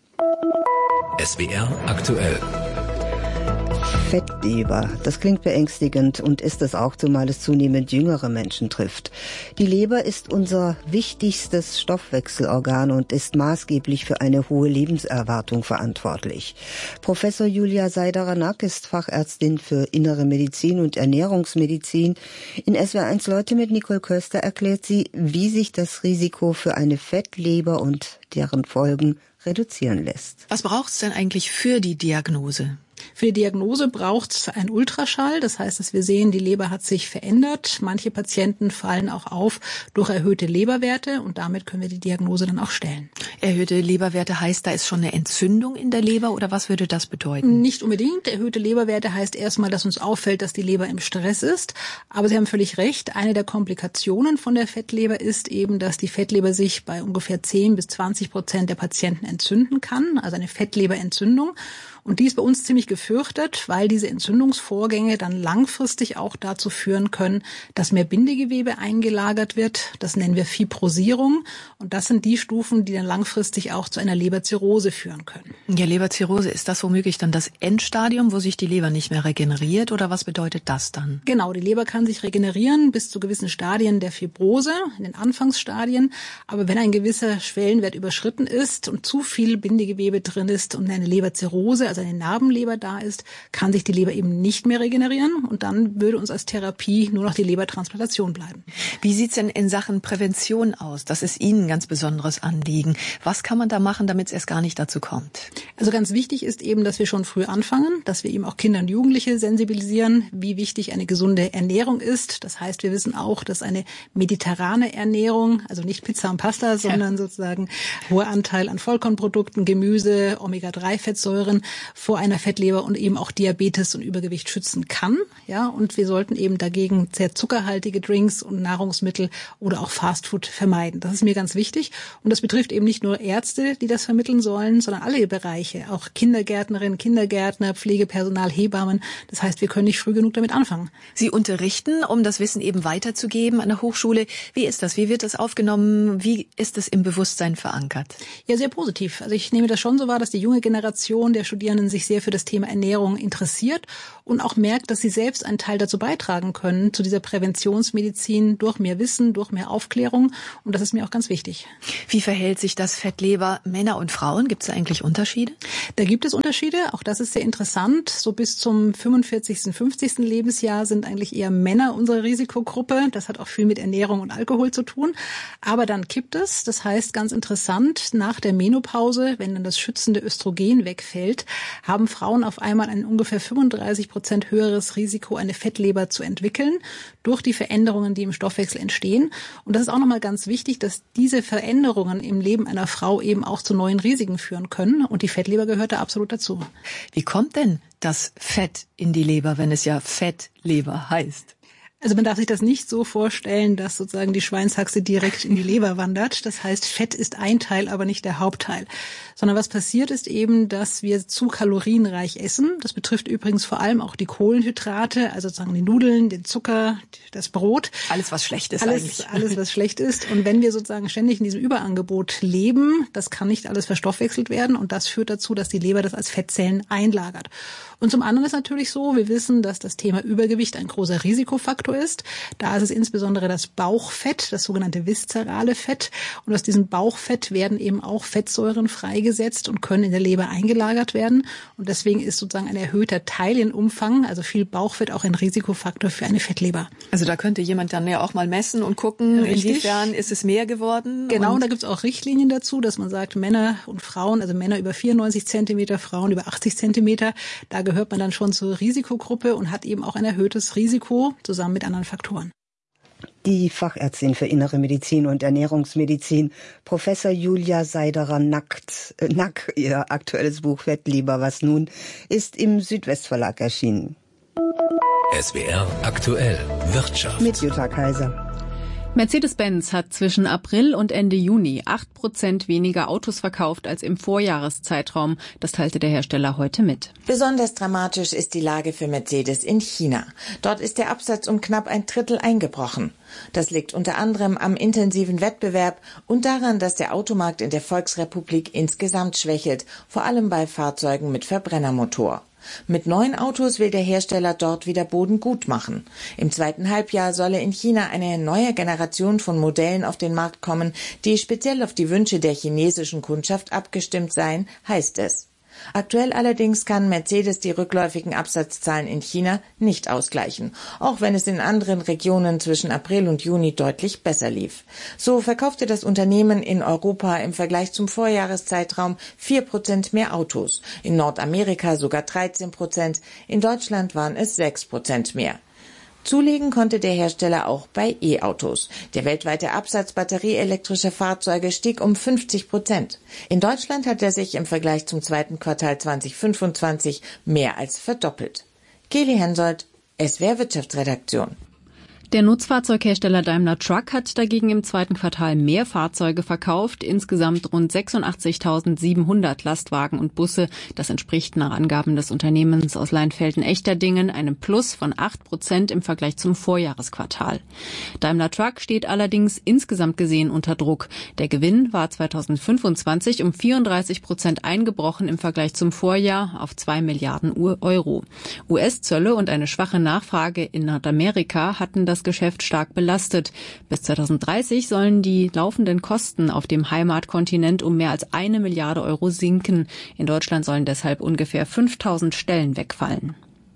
S W R aktuell. Fettleber, das klingt beängstigend und ist es auch, zumal es zunehmend jüngere Menschen trifft. Die Leber ist unser wichtigstes Stoffwechselorgan und ist maßgeblich für eine hohe Lebenserwartung verantwortlich. Professor Julia Seiderer-Nack ist Fachärztin für Innere Medizin und Ernährungsmedizin. In S W R eins Leute mit Nicole Köster erklärt sie, wie sich das Risiko für eine Fettleber und deren Folgen reduzieren lässt. Was braucht es denn eigentlich für die Diagnose? Für die Diagnose braucht es einen Ultraschall. Das heißt, dass wir sehen, die Leber hat sich verändert. Manche Patienten fallen auch auf durch erhöhte Leberwerte und damit können wir die Diagnose dann auch stellen. Erhöhte Leberwerte heißt, da ist schon eine Entzündung in der Leber oder was würde das bedeuten? Nicht unbedingt. Erhöhte Leberwerte heißt erstmal, dass uns auffällt, dass die Leber im Stress ist. Aber Sie haben völlig recht. Eine der Komplikationen von der Fettleber ist eben, dass die Fettleber sich bei ungefähr zehn bis zwanzig Prozent der Patienten entzünden kann. Also eine Fettleberentzündung. Und die ist bei uns ziemlich gefürchtet, weil diese Entzündungsvorgänge dann langfristig auch dazu führen können, dass mehr Bindegewebe eingelagert wird. Das nennen wir Fibrosierung. Und das sind die Stufen, die dann langfristig auch zu einer Leberzirrhose führen können. Ja, Leberzirrhose, ist das womöglich dann das Endstadium, wo sich die Leber nicht mehr regeneriert? Oder was bedeutet das dann? Genau, die Leber kann sich regenerieren bis zu gewissen Stadien der Fibrose, in den Anfangsstadien. Aber wenn ein gewisser Schwellenwert überschritten ist und zu viel Bindegewebe drin ist und eine Leberzirrhose, also eine Narbenleber da ist, kann sich die Leber eben nicht mehr regenerieren und dann würde uns als Therapie nur noch die Lebertransplantation bleiben. Wie sieht's denn in Sachen Prävention aus? Das ist Ihnen ein ganz besonderes Anliegen. Was kann man da machen, damit es erst gar nicht dazu kommt? Also ganz wichtig ist eben, dass wir schon früh anfangen, dass wir eben auch Kinder und Jugendliche sensibilisieren, wie wichtig eine gesunde Ernährung ist. Das heißt, wir wissen auch, dass eine mediterrane Ernährung, also nicht Pizza und Pasta, sondern ja. sozusagen hoher Anteil an Vollkornprodukten, Gemüse, Omega drei Fettsäuren vor einer Fettleber und eben auch Diabetes und Übergewicht schützen kann. Ja, und wir sollten eben dagegen sehr zuckerhaltige Drinks und Nahrungsmittel oder auch Fastfood vermeiden. Das ist mir ganz wichtig. Und das betrifft eben nicht nur Ärzte, die das vermitteln sollen, sondern alle Bereiche, auch Kindergärtnerinnen, Kindergärtner, Pflegepersonal, Hebammen. Das heißt, wir können nicht früh genug damit anfangen. Sie unterrichten, um das Wissen eben weiterzugeben an der Hochschule. Wie ist das? Wie wird das aufgenommen? Wie ist es im Bewusstsein verankert? Ja, sehr positiv. Also ich nehme das schon so wahr, dass die junge Generation der Studierenden sich sehr für das Thema Ernährung interessiert und auch merkt, dass sie selbst einen Teil dazu beitragen können, zu dieser Präventionsmedizin durch mehr Wissen, durch mehr Aufklärung. Und das ist mir auch ganz wichtig. Wie verhält sich das Fettleber Männer und Frauen? Gibt es da eigentlich Unterschiede? Da gibt es Unterschiede. Auch das ist sehr interessant. So bis zum fünfundvierzigsten, fünfzigsten Lebensjahr sind eigentlich eher Männer unsere Risikogruppe. Das hat auch viel mit Ernährung und Alkohol zu tun. Aber dann kippt es. Das heißt, ganz interessant, nach der Menopause, wenn dann das schützende Östrogen wegfällt, haben Frauen auf einmal ein ungefähr fünfunddreißig Prozent höheres Risiko, eine Fettleber zu entwickeln, durch die Veränderungen, die im Stoffwechsel entstehen. Und das ist auch nochmal ganz wichtig, dass diese Veränderungen im Leben einer Frau eben auch zu neuen Risiken führen können. Und die Fettleber gehört da absolut dazu. Wie kommt denn das Fett in die Leber, wenn es ja Fettleber heißt? Also man darf sich das nicht so vorstellen, dass sozusagen die Schweinshaxe direkt in die Leber wandert. Das heißt, Fett ist ein Teil, aber nicht der Hauptteil. Sondern was passiert ist eben, dass wir zu kalorienreich essen. Das betrifft übrigens vor allem auch die Kohlenhydrate, also sozusagen die Nudeln, den Zucker, das Brot. Alles, was schlecht ist alles, eigentlich. Alles, was schlecht ist. Und wenn wir sozusagen ständig in diesem Überangebot leben, das kann nicht alles verstoffwechselt werden. Und das führt dazu, dass die Leber das als Fettzellen einlagert. Und zum anderen ist natürlich so, wir wissen, dass das Thema Übergewicht ein großer Risikofaktor ist. Da ist es insbesondere das Bauchfett, das sogenannte viszerale Fett. Und aus diesem Bauchfett werden eben auch Fettsäuren freigesetzt und können in der Leber eingelagert werden. Und deswegen ist sozusagen ein erhöhter Teilchenumfang, also viel Bauchfett, auch ein Risikofaktor für eine Fettleber. Also da könnte jemand dann ja auch mal messen und gucken, Richtig. Inwiefern ist es mehr geworden? Genau, und da gibt es auch Richtlinien dazu, dass man sagt, Männer und Frauen, also Männer über vierundneunzig Zentimeter, Frauen über achtzig Zentimeter, da gehört man dann schon zur Risikogruppe und hat eben auch ein erhöhtes Risiko zusammen mit anderen Faktoren. Die Fachärztin für Innere Medizin und Ernährungsmedizin, Professor Julia Seiderer-Nack, äh, Nack, ihr aktuelles Buch Fettleber, was nun, ist im Südwestverlag erschienen. S W R aktuell Wirtschaft. Mit Jutta Kaiser. Mercedes-Benz hat zwischen April und Ende Juni acht Prozent weniger Autos verkauft als im Vorjahreszeitraum. Das teilte der Hersteller heute mit. Besonders dramatisch ist die Lage für Mercedes in China. Dort ist der Absatz um knapp ein Drittel eingebrochen. Das liegt unter anderem am intensiven Wettbewerb und daran, dass der Automarkt in der Volksrepublik insgesamt schwächelt, vor allem bei Fahrzeugen mit Verbrennermotor. Mit neuen Autos will der Hersteller dort wieder Boden gut machen. Im zweiten Halbjahr solle in China eine neue Generation von Modellen auf den Markt kommen, die speziell auf die Wünsche der chinesischen Kundschaft abgestimmt seien, heißt es. Aktuell allerdings kann Mercedes die rückläufigen Absatzzahlen in China nicht ausgleichen, auch wenn es in anderen Regionen zwischen April und Juni deutlich besser lief. So verkaufte das Unternehmen in Europa im Vergleich zum Vorjahreszeitraum vier Prozent mehr Autos, in Nordamerika sogar dreizehn Prozent, in Deutschland waren es sechs Prozent mehr. Zulegen konnte der Hersteller auch bei E-Autos. Der weltweite Absatz batterieelektrischer Fahrzeuge stieg um fünfzig Prozent. In Deutschland hat er sich im Vergleich zum zweiten Quartal zweitausendfünfundzwanzig mehr als verdoppelt. Kelly Hensoldt, S W R Wirtschaftsredaktion. Der Nutzfahrzeughersteller Daimler Truck hat dagegen im zweiten Quartal mehr Fahrzeuge verkauft, insgesamt rund sechsundachtzigtausendsiebenhundert Lastwagen und Busse. Das entspricht nach Angaben des Unternehmens aus Leinfelden-Echterdingen einem Plus von acht Prozent im Vergleich zum Vorjahresquartal. Daimler Truck steht allerdings insgesamt gesehen unter Druck. Der Gewinn war zweitausendfünfundzwanzig um vierunddreißig Prozent eingebrochen im Vergleich zum Vorjahr auf zwei Milliarden Euro. U S-Zölle und eine schwache Nachfrage in Nordamerika hatten das Tagesgeschäft stark belastet. Bis zweitausenddreißig sollen die laufenden Kosten auf dem Heimatkontinent um mehr als eine Milliarde Euro sinken. In Deutschland sollen deshalb ungefähr fünftausend Stellen wegfallen.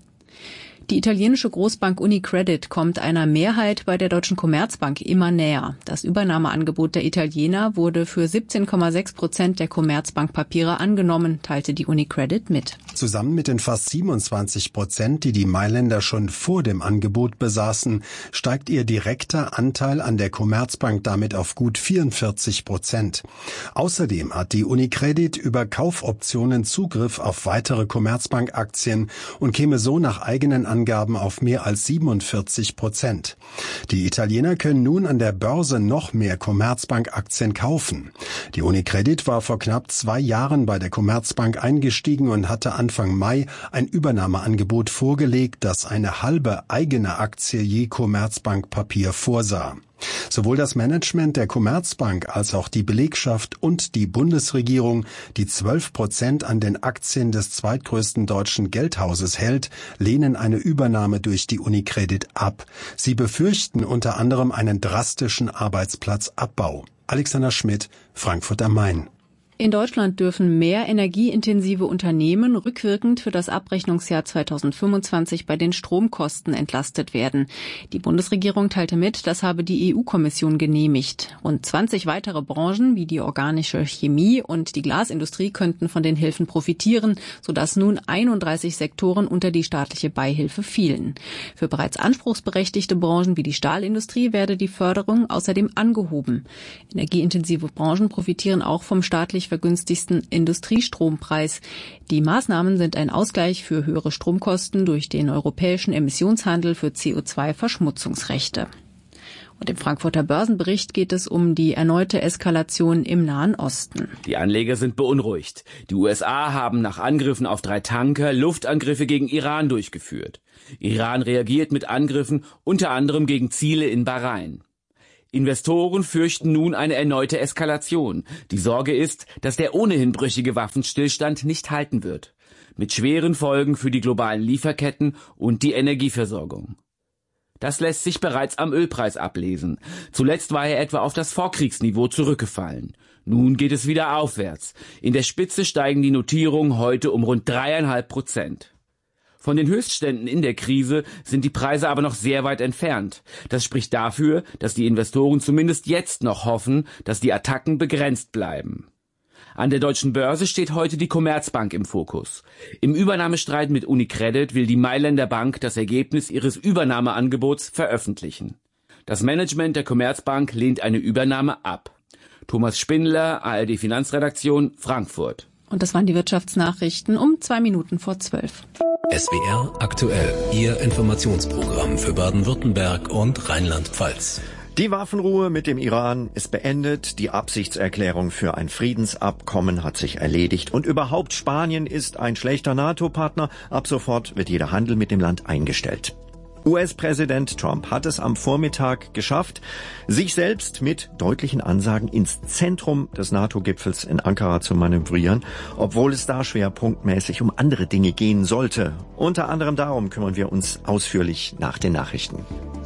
Die italienische Großbank UniCredit kommt einer Mehrheit bei der Deutschen Commerzbank immer näher. Das Übernahmeangebot der Italiener wurde für siebzehn Komma sechs Prozent der Commerzbank-Papiere angenommen, teilte die UniCredit mit. Zusammen mit den fast siebenundzwanzig Prozent, die die Mailänder schon vor dem Angebot besaßen, steigt ihr direkter Anteil an der Commerzbank damit auf gut vierundvierzig Prozent. Außerdem hat die UniCredit über Kaufoptionen Zugriff auf weitere Commerzbank-Aktien und käme so nach eigenen Angaben auf mehr als siebenundvierzig Prozent. Die Italiener können nun an der Börse noch mehr Commerzbank-Aktien kaufen. Die UniCredit war vor knapp zwei Jahren bei der Commerzbank eingestiegen und hatte Anfang Mai ein Übernahmeangebot vorgelegt, das eine halbe eigene Aktie je Commerzbank-Papier vorsah. Sowohl das Management der Commerzbank als auch die Belegschaft und die Bundesregierung, die zwölf Prozent an den Aktien des zweitgrößten deutschen Geldhauses hält, lehnen eine Übernahme durch die UniCredit ab. Sie befürchten unter anderem einen drastischen Arbeitsplatzabbau. Alexander Schmidt, Frankfurt am Main. In Deutschland dürfen mehr energieintensive Unternehmen rückwirkend für das Abrechnungsjahr zweitausendfünfundzwanzig bei den Stromkosten entlastet werden. Die Bundesregierung teilte mit, das habe die E U-Kommission genehmigt. Rund zwanzig weitere Branchen wie die organische Chemie und die Glasindustrie könnten von den Hilfen profitieren, sodass nun einunddreißig Sektoren unter die staatliche Beihilfe fielen. Für bereits anspruchsberechtigte Branchen wie die Stahlindustrie werde die Förderung außerdem angehoben. Energieintensive Branchen profitieren auch vom staatlich vergünstigsten Industriestrompreis. Die Maßnahmen sind ein Ausgleich für höhere Stromkosten durch den europäischen Emissionshandel für C O zwei Verschmutzungsrechte. Und im Frankfurter Börsenbericht geht es um die erneute Eskalation im Nahen Osten. Die Anleger sind beunruhigt. Die U S A haben nach Angriffen auf drei Tanker Luftangriffe gegen Iran durchgeführt. Iran reagiert mit Angriffen unter anderem gegen Ziele in Bahrain. Investoren fürchten nun eine erneute Eskalation. Die Sorge ist, dass der ohnehin brüchige Waffenstillstand nicht halten wird. Mit schweren Folgen für die globalen Lieferketten und die Energieversorgung. Das lässt sich bereits am Ölpreis ablesen. Zuletzt war er etwa auf das Vorkriegsniveau zurückgefallen. Nun geht es wieder aufwärts. In der Spitze steigen die Notierungen heute um rund dreieinhalb Prozent. Von den Höchstständen in der Krise sind die Preise aber noch sehr weit entfernt. Das spricht dafür, dass die Investoren zumindest jetzt noch hoffen, dass die Attacken begrenzt bleiben. An der deutschen Börse steht heute die Commerzbank im Fokus. Im Übernahmestreit mit UniCredit will die Mailänder Bank das Ergebnis ihres Übernahmeangebots veröffentlichen. Das Management der Commerzbank lehnt eine Übernahme ab. Thomas Spindler, A R D Finanzredaktion, Frankfurt. Und das waren die Wirtschaftsnachrichten um zwei Minuten vor zwölf. S W R aktuell, Ihr Informationsprogramm für Baden-Württemberg und Rheinland-Pfalz. Die Waffenruhe mit dem Iran ist beendet, die Absichtserklärung für ein Friedensabkommen hat sich erledigt und überhaupt Spanien ist ein schlechter NATO-Partner. Ab sofort wird jeder Handel mit dem Land eingestellt. U S-Präsident Trump hat es am Vormittag geschafft, sich selbst mit deutlichen Ansagen ins Zentrum des NATO-Gipfels in Ankara zu manövrieren, obwohl es da schwerpunktmäßig um andere Dinge gehen sollte. Unter anderem darum kümmern wir uns ausführlich nach den Nachrichten.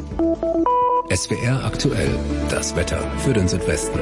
S W R aktuell, das Wetter für den Südwesten.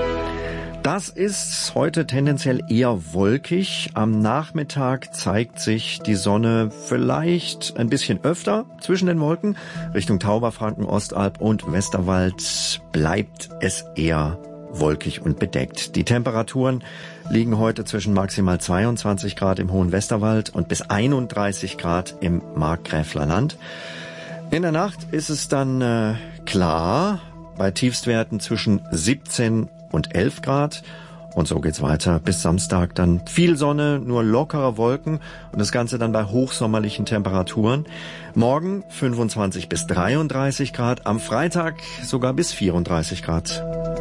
Das ist heute tendenziell eher wolkig. Am Nachmittag zeigt sich die Sonne vielleicht ein bisschen öfter zwischen den Wolken. Richtung Tauberfranken, Ostalb und Westerwald bleibt es eher wolkig und bedeckt. Die Temperaturen liegen heute zwischen maximal zweiundzwanzig Grad im hohen Westerwald und bis einunddreißig Grad im Markgräfler Land. In der Nacht ist es dann äh, klar, bei Tiefstwerten zwischen siebzehn und elf Grad. Und so geht's weiter bis Samstag. Dann viel Sonne, nur lockere Wolken und das Ganze dann bei hochsommerlichen Temperaturen. Morgen fünfundzwanzig bis dreiunddreißig Grad, am Freitag sogar bis vierunddreißig Grad.